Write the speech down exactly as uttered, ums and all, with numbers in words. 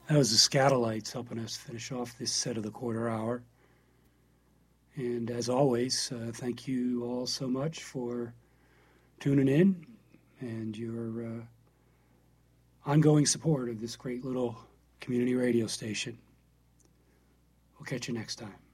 That was the Scatolites helping us finish off this set of the quarter hour. And as always, uh, thank you all so much for tuning in and your uh, ongoing support of this great little community radio station. We'll catch you next time.